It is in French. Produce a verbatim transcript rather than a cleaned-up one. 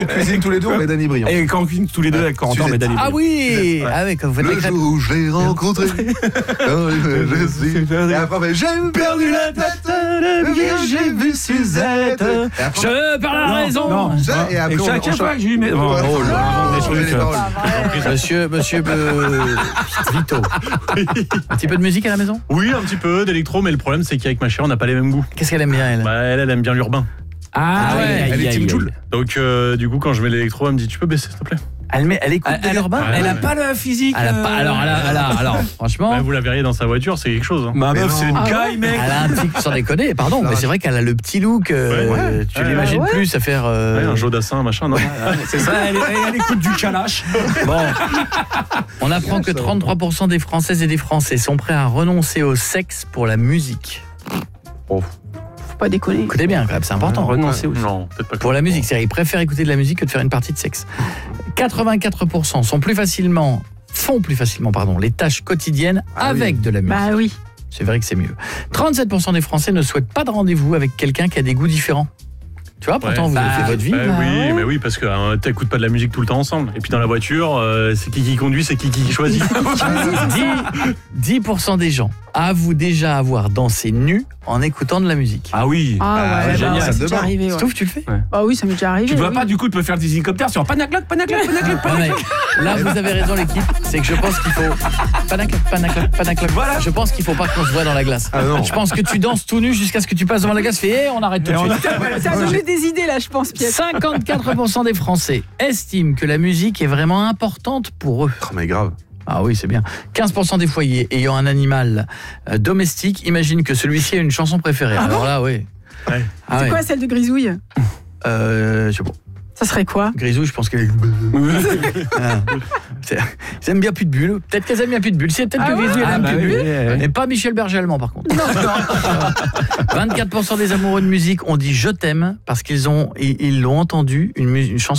On cuisine tous les deux, on met Danny Briand. Et quand on cuisine tous les deux avec Corentin, on met Danny Briand. Ah oui, ah ouais, quand vous faites Le la crêpe. jour où je l'ai rencontré, je suis. Et après, j'ai perdu la tête, j'ai vu Suzette. Je parle à la raison. Non, Ça, et après, et on- chaque on fois que je lui mets. Ouais. Oh là là, Oh, des trucs, les euh, paroles. Monsieur, monsieur euh, Vito. Un petit peu de musique à la maison? Oui, un petit peu d'électro, mais le problème c'est qu'avec ma chérie, on n'a pas les mêmes goûts. Qu'est-ce qu'elle aime bien, elle? Bah, elle, elle aime bien l'urbain. Ah ouais, elle aïe, est aïe, Team aïe. Joule. Donc, euh, du coup, quand je mets l'électro, elle me dit tu peux baisser s'il te plaît. Elle, met, elle écoute Elle, de elle, l'urbain? elle a ouais. pas le physique. Elle a pas, euh, alors, elle a- elle a- alors, franchement, Bah, vous la verriez dans sa voiture, c'est quelque chose. Hein. Ma Mais meuf, non. c'est une Ah caille, mec. elle a un tic, sans déconner, pardon, mais c'est vrai qu'elle a le petit look, euh, Ouais, ouais. tu Ouais, l'imagines ouais. plus à faire... euh, Ouais, un Jodassin, machin, non. C'est ça, elle, elle, elle écoute du Kalash. Bon, on apprend que trente-trois pour cent des Françaises et des Français sont prêts à renoncer au sexe pour la musique. Faut pas déconner. Écoutez bien, quand même, c'est important. Renoncer aussi. Non, peut-être pas. Pour la musique, c'est-à-dire qu'ils préfèrent écouter de la musique que de faire une partie de sexe. quatre-vingt-quatre pour cent sont plus facilement, font plus facilement, pardon, les tâches quotidiennes Ah avec oui. de la musique. Bah oui. C'est vrai que c'est mieux. trente-sept pour cent des Français ne souhaitent pas de rendez-vous avec quelqu'un qui a des goûts différents. Tu vois, pourtant, Ouais. vous Bah, avez fait votre vie. Bah, Bah oui, ouais. mais oui, parce que euh, t'écoutes pas de la musique tout le temps ensemble. Et puis dans la voiture, euh, c'est qui qui conduit, c'est qui qui choisit. dix pour cent des gens avouent déjà avoir dansé nu en écoutant de la musique. Ah oui. Ah Ah, ouais, génial, bah, ça c'est te déjà débat. arrivé. Ouais. Stouff, tu le fais? Ah oui, ça m'est déjà arrivé. Tu ne dois oui. pas du coup te faire des hélicoptères sur panacloc, panacloc, panacloc, Non, mais panacloc. là, vous avez raison, l'équipe. C'est que je pense qu'il faut. Panacloc, panacloc, panacloc. Voilà. Je pense qu'il faut pas qu'on se voit dans la glace. Ah non. Je pense que tu danses tout nu jusqu'à ce que tu passes devant la glace. Fais, hey, on arrête tout de Et on suite. T'as donné des idées là, je pense, Pierre. cinquante-quatre pour cent des Français estiment que la musique est vraiment importante pour eux. Oh, mais grave. Ah oui, c'est bien. quinze pour cent des foyers ayant un animal euh, domestique imaginent que celui-ci a une chanson préférée. Ah Alors là, oui. Ouais. Ah C'est ouais. quoi celle de Grisouille? Euh, je sais pas. Ça serait quoi? Grisou, je pense qu'elle est... Ah. C'est- Ils aiment bien plus de bulles. Peut-être qu'elles aiment bien plus de bulles. C'est peut-être Ah que ouais Grisou, elle Ah aime bah plus de oui, bulles. oui, oui. Mais pas Michel Berger allemand, par contre. vingt-quatre pour cent des amoureux de musique ont dit « je t'aime » parce qu'ils ont ils ils l'ont entendu, une, mu- une chanson